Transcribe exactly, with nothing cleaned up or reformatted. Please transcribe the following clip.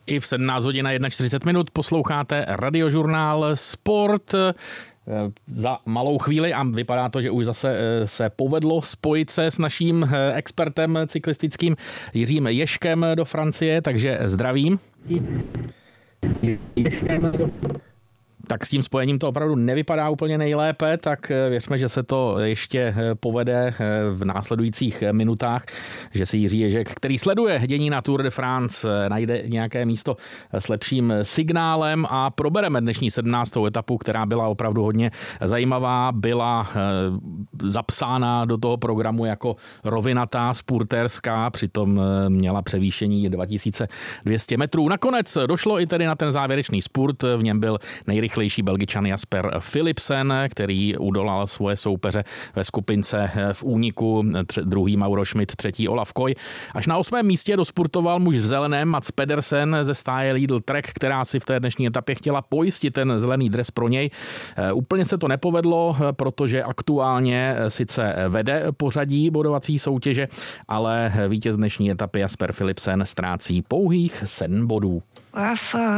I v sedmnáct hodin a čtyřicet jedna minut posloucháte radiožurnál Sport. Za malou chvíli a vypadá to, že už zase se povedlo spojit se s naším expertem cyklistickým Jiřím Ježkem do Francie, takže zdravím. Tak s tím spojením to opravdu nevypadá úplně nejlépe, tak věřme, že se to ještě povede v následujících minutách, že si Jiří Ježek, který sleduje dění na Tour de France, najde nějaké místo s lepším signálem a probereme dnešní sedmnáctou etapu, která byla opravdu hodně zajímavá, byla zapsána do toho programu jako rovinatá, spurterská, přitom měla převýšení dva tisíce dvě stě metrů. Nakonec došlo i tedy na ten závěrečný spurt, v něm byl nejrychlejší Belgičan Jasper Philipsen, který udolal svoje soupeře ve skupince v úniku, tř- druhý Mauro Schmidt, třetí Olaf Koy. Až na osmém místě dospurtoval muž v zeleném Mats Pedersen ze stáje Lidl Trek, která si v té dnešní etapě chtěla pojistit ten zelený dres pro něj. Úplně se to nepovedlo, protože aktuálně sice vede pořadí bodovací soutěže, ale vítěz dnešní etapy Jasper Philipsen ztrácí pouhých sedm bodů.